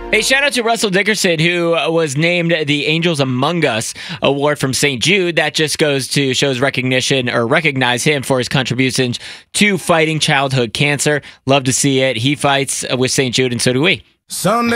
Hey, shout out to Russell Dickerson, who was named the Angels Among Us Award from St. Jude. That just goes to shows recognition or recognize him for his contributions to fighting childhood cancer. Love to see it. He fights with St. Jude, and so do we. Sunday.